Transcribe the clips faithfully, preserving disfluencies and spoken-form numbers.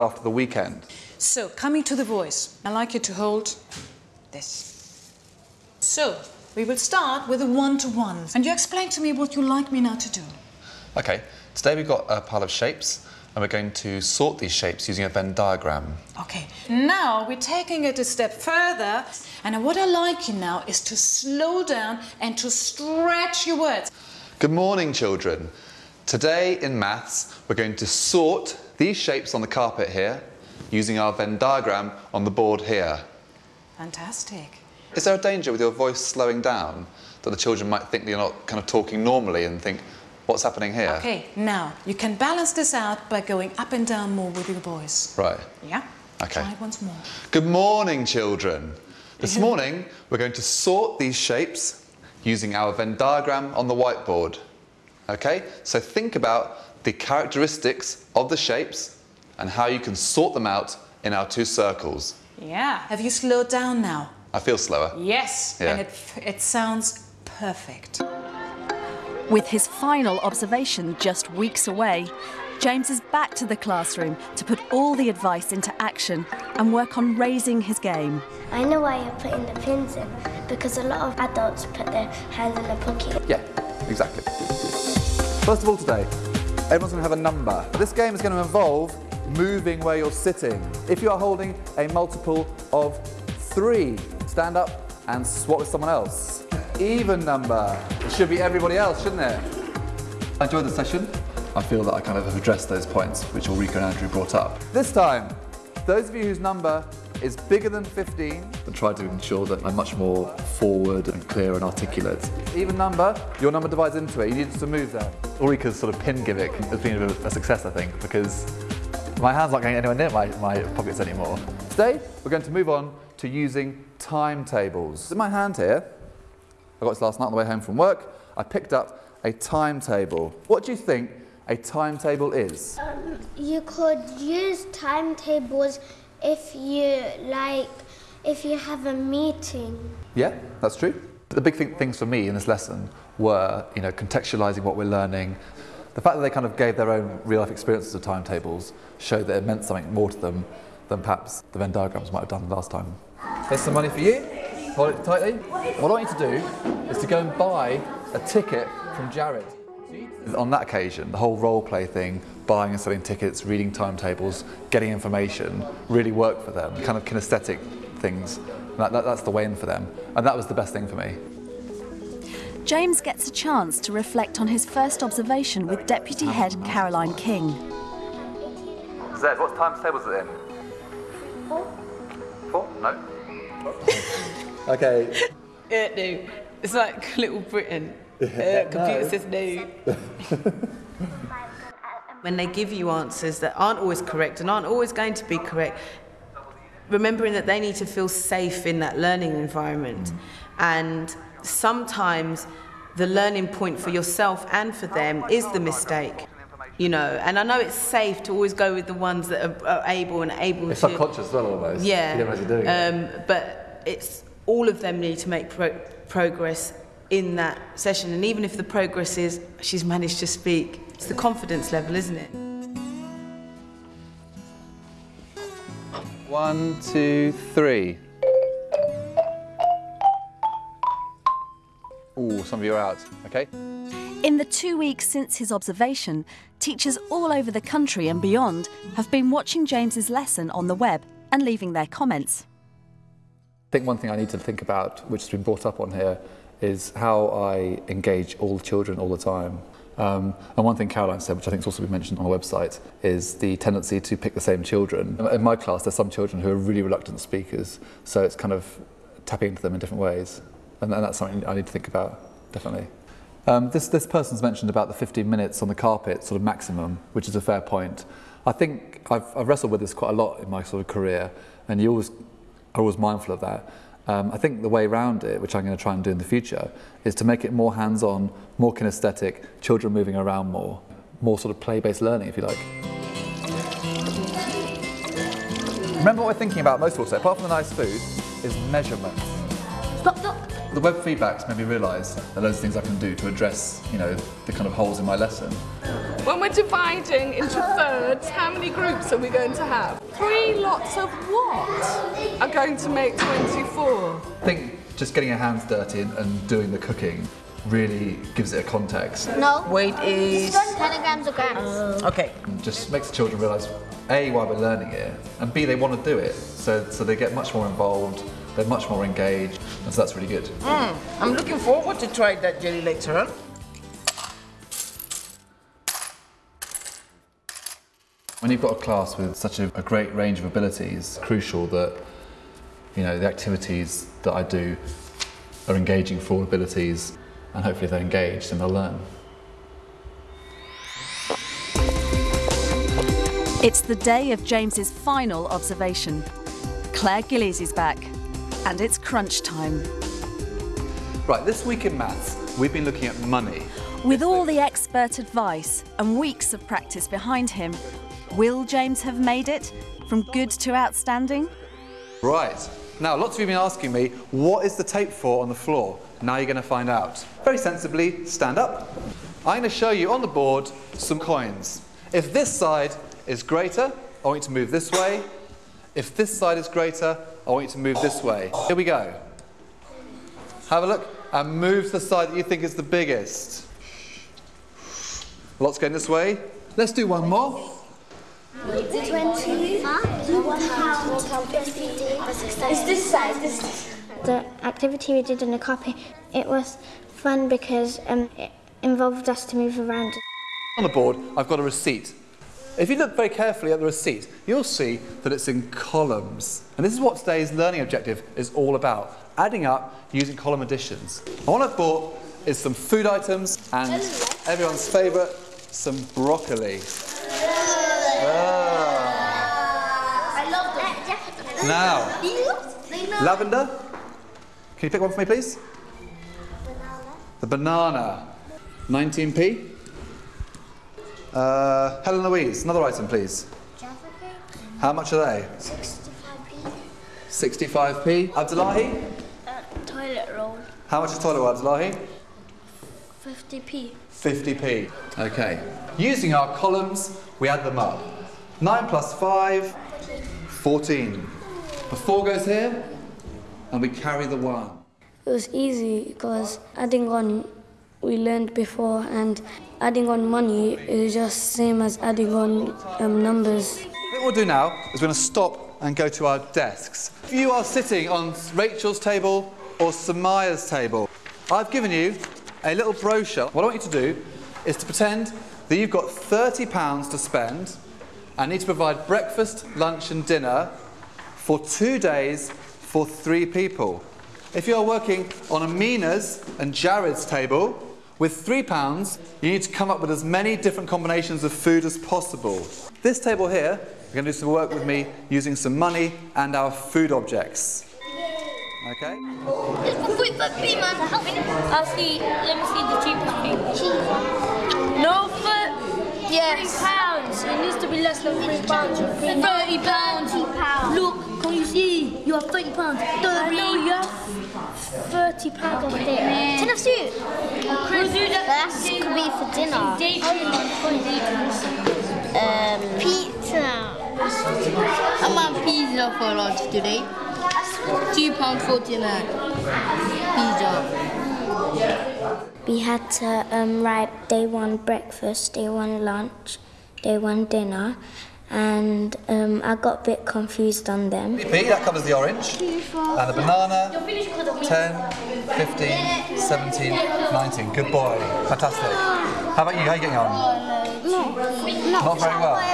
after the weekend. So, coming to the voice, I'd like you to hold this. So, we will start with a one-to-one. And you explain to me what you'd like me now to do. Okay, today we've got a pile of shapes and we're going to sort these shapes using a Venn diagram. Okay, now we're taking it a step further, and what I like you now is to slow down and to stretch your words. Good morning, children. Today in maths, we're going to sort these shapes on the carpet here using our Venn diagram on the board here. Fantastic. Is there a danger with your voice slowing down that the children might think that you're not kind of talking normally and think, what's happening here? Okay, now you can balance this out by going up and down more with your voice. Right. Yeah? Okay. Try it once more. Good morning, children. This morning, we're going to sort these shapes using our Venn diagram on the whiteboard. Okay? So think about the characteristics of the shapes and how you can sort them out in our two circles. Yeah. Have you slowed down now? I feel slower. Yes. Yeah. And it, it sounds perfect. With his final observation just weeks away, James is back to the classroom to put all the advice into action and work on raising his game. I know why you're putting the pins in, because a lot of adults put their hands in their pocket. Yeah, exactly. First of all today, everyone's going to have a number. This game is going to involve moving where you're sitting. If you are holding a multiple of three, stand up and swap with someone else. Even number. It should be everybody else, shouldn't it? I enjoyed the session. I feel that I kind of have addressed those points which Ulrika and Andrew brought up. This time, those of you whose number is bigger than fifteen, and try to ensure that I'm much more forward and clear and articulate. Even number, your number divides into it. You need to move there. Ulrika's sort of pin gimmick has been a success, I think, because my hands aren't going anywhere near my, my pockets anymore. Today, we're going to move on to using timetables. In my hand here, I got this last night on the way home from work, I picked up a timetable. What do you think a timetable is? Um, you could use timetables if you like, if you have a meeting. Yeah, that's true. The big thing, things for me in this lesson were, you know, contextualising what we're learning. The fact that they kind of gave their own real-life experiences of timetables showed that it meant something more to them than perhaps the Venn diagrams might have done last time. Here's some money for you. Hold it tightly. What I want you to do is to go and buy a ticket from Jared. On that occasion, the whole role play thing, buying and selling tickets, reading timetables, getting information, really worked for them. Kind of kinesthetic things. That, that, that's the way in for them. And that was the best thing for me. James gets a chance to reflect on his first observation with Deputy Head Caroline King. Zed, what timetable is it in? Four. Four? No? Okay. Yeah, no. It's like Little Britain. Uh, computer No. says no. When they give you answers that aren't always correct and aren't always going to be correct, remembering that they need to feel safe in that learning environment. Mm. And sometimes the learning point for yourself and for them is the mistake. You know, and I know it's safe to always go with the ones that are, are able and able it's to... It's subconscious as well, almost. Yeah. You don't know what you're doing. Um, but it's all of them need to make pro progress in that session, and even if the progress is she's managed to speak, it's the confidence level, isn't it? One, two, three. Ooh, some of you are out, okay? In the two weeks since his observation, teachers all over the country and beyond have been watching James's lesson on the web and leaving their comments. I think one thing I need to think about, which has been brought up on here, is how I engage all children all the time. Um, and one thing Caroline said, which I think has also been mentioned on the website, is the tendency to pick the same children. In my class, there's some children who are really reluctant speakers, so it's kind of tapping into them in different ways. And, and that's something I need to think about, definitely. Um, this, this person's mentioned about the fifteen minutes on the carpet, sort of maximum, which is a fair point. I think I've, I've wrestled with this quite a lot in my sort of career, and you always are always mindful of that. Um, I think the way around it, which I'm going to try and do in the future, is to make it more hands-on, more kinesthetic, children moving around more, more sort of play-based learning, if you like. Remember what we're thinking about most also, apart from the nice food, is measurement. Stop, stop. The web feedback's made me realise there are loads of things I can do to address, you know, the kind of holes in my lesson. When we're dividing into thirds, how many groups are we going to have? Three lots of what are going to make twenty-four? I think just getting your hands dirty and, and doing the cooking really gives it a context. No. Weight is... ten grams of grams. Uh, okay. And just makes the children realise, A, why we're learning it, and B, they want to do it. So, so they get much more involved, they're much more engaged, and so that's really good. Mm, I'm looking forward to try that jelly later on. When you've got a class with such a, a great range of abilities, it's crucial that, you know, the activities that I do are engaging for all abilities, and hopefully if they're engaged, then they'll learn. It's the day of James's final observation. Claire Gillies is back, and it's crunch time. Right, this week in maths, we've been looking at money. With all the expert advice and weeks of practice behind him, will James have made it from good to outstanding? Right, now lots of you have been asking me, what is the tape for on the floor? Now you're going to find out. Very sensibly, stand up. I'm going to show you on the board some coins. If this side is greater, I want you to move this way. If this side is greater, I want you to move this way. Here we go. Have a look and move to the side that you think is the biggest. Lots going this way. Let's do one more. twenty, one pound, fifty. It's this side. This. The activity we did in the copy, it was fun because um, it involved us to move around. On the board, I've got a receipt. If you look very carefully at the receipt, you'll see that it's in columns. And this is what today's learning objective is all about, adding up using column additions. And what I've bought is some food items and everyone's favourite, some broccoli. Ah. I love that. Now, lavender. Can you pick one for me, please? Banana. The banana. nineteen p. Uh, Helen Louise, another item, please. Jaffa cake. How much are they? sixty-five p. sixty-five p. Abdullahi? Uh, toilet roll. How much is toilet roll, Abdullahi? fifty p. fifty p. Okay. Using our columns, we add them up. nine plus five, fourteen. The four goes here, and we carry the one. It was easy because adding on, we learned before, and adding on money is just same as adding on um, numbers. What we'll do now is we're going to stop and go to our desks. If you are sitting on Rachel's table or Samaya's table, I've given you a little brochure. What I want you to do is to pretend that you've got thirty pounds to spend and need to provide breakfast, lunch and dinner for two days for three people. If you're working on Amina's and Jared's table, with three pounds, you need to come up with as many different combinations of food as possible. This table here, you're going to do some work with me using some money and our food objects. Okay? Quick, but be man, help me. I'll see, let me see the cheapest thing. No, but yes. Three pounds. It needs to be less than three pounds. Thirty pounds. Look, can you see? You have thirty pounds. Thirty. I know you have thirty pounds over there. Ten of soup. That could be for dinner. Um, pizza. I'm on pizza for lunch today. Two pound forty nine. Pizza. We had to um, write day one breakfast, day one lunch, day one dinner, and um, I got a bit confused on them. Pete, that covers the orange, and the banana, ten, fifteen, seventeen, nineteen. Good boy, fantastic. How about you, how are you getting on? No, Not very well.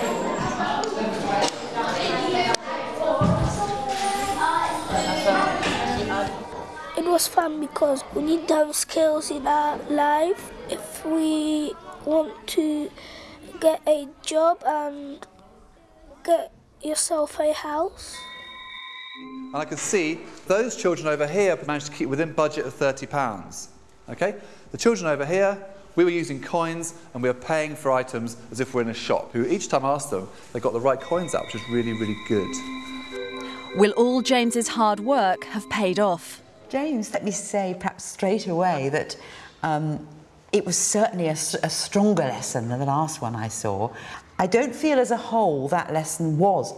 It was fun because we need to have skills in our life if we want to get a job and get yourself a house. And I can see those children over here managed to keep within budget of thirty pounds. Okay? The children over here, we were using coins and we were paying for items as if we're in a shop. Who each time I asked them, they got the right coins out, which is really, really good. Will all James's hard work have paid off? James, let me say perhaps straight away that um, It was certainly a, s- a stronger lesson than the last one I saw. I don't feel as a whole that lesson was